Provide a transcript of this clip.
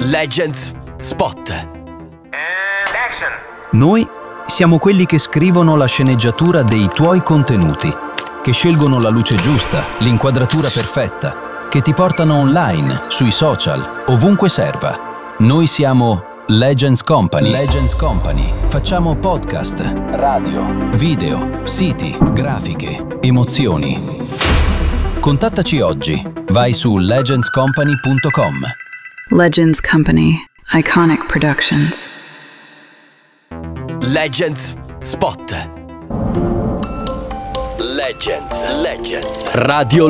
Legends Spot. Noi siamo quelli che scrivono la sceneggiatura dei tuoi contenuti, che scelgono la luce giusta, l'inquadratura perfetta, che ti portano online, sui social, ovunque serva. Noi siamo Legends Company. Legends Company. Facciamo podcast, radio, video, siti, grafiche, emozioni. Contattaci oggi. Vai su legendscompany.com. Legends Company. Iconic Productions. Legends Spot. Legends. Radio